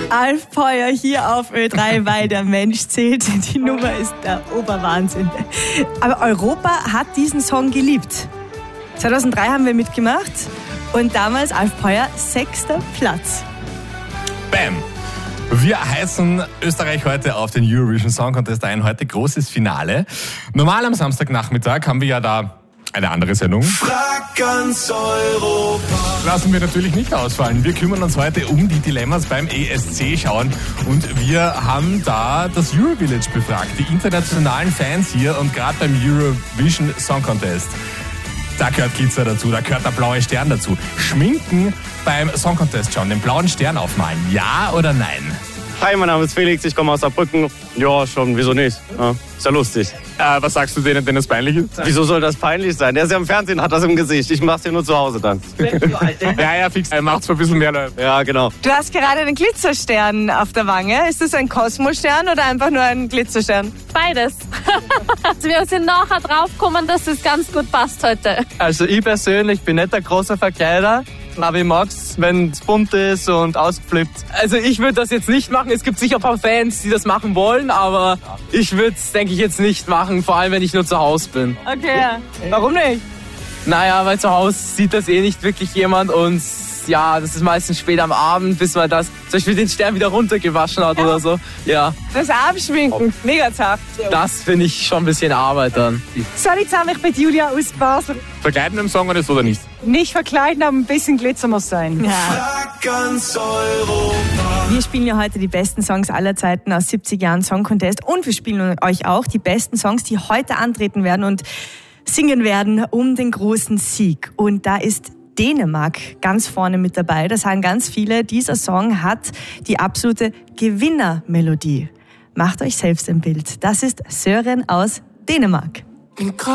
Alf Peuer hier auf Ö3, weil der Mensch zählt. Die Nummer ist der Oberwahnsinn. Aber Europa hat diesen Song geliebt. 2003 haben wir mitgemacht und damals Alf Peuer 6. Platz. Bam! Wir heißen Österreich heute auf den Eurovision Song Contest ein. Heute großes Finale. Normal am Samstagnachmittag haben wir ja da eine andere Sendung. Frag ganz Europa. Lassen wir natürlich nicht ausfallen. Wir kümmern uns heute um die Dilemmas beim ESC schauen und wir haben da das Eurovillage befragt, die internationalen Fans hier und gerade beim Eurovision Song Contest. Da gehört Glitzer dazu, da gehört der blaue Stern dazu. Schminken beim Song Contest schauen, den blauen Stern aufmalen, ja oder nein? Hi, mein Name ist Felix, ich komme aus Saarbrücken. Ja, schon, wieso nicht? Ja, ist ja lustig. Was sagst du denen, denn es peinlich ist? Wieso soll das peinlich sein? Der ist ja im Fernsehen, hat das im Gesicht. Ich mach's ja nur zu Hause dann. Ja, fix, er macht's für ein bisschen mehr Leute. Ja, genau. Du hast gerade einen Glitzerstern auf der Wange. Ist das ein Kosmosstern oder einfach nur ein Glitzerstern? Beides. Wir sind nachher draufgekommen, dass es ganz gut passt heute. Also ich persönlich bin nicht der große Verkleider, aber ich mag's, wenn es bunt ist und ausgeflippt. Also ich würde das jetzt nicht machen. Es gibt sicher ein paar Fans, die das machen wollen, aber ich würde es, denke ich, jetzt nicht machen, vor allem wenn ich nur zu Hause bin. Okay. Warum nicht? Naja, weil zu Hause sieht das eh nicht wirklich jemand und ja, das ist meistens spät am Abend, bis man das zum Beispiel den Stern wieder runtergewaschen hat oder so. Ja. Das Abschminken, mega zart. Das finde ich schon ein bisschen Arbeit dann. Sorry zusammen, ich bin Julia aus Basel. Verkleiden im Song oder nicht? Nicht verkleiden, aber ein bisschen Glitzer muss sein. Ja. Frag ganz Europa. Wir spielen ja heute die besten Songs aller Zeiten aus 70 Jahren Song Contest und wir spielen euch auch die besten Songs, die heute antreten werden und singen werden um den großen Sieg. Und da ist Dänemark ganz vorne mit dabei. Da sagen ganz viele, dieser Song hat die absolute Gewinnermelodie. Macht euch selbst ein Bild. Das ist Søren aus Dänemark.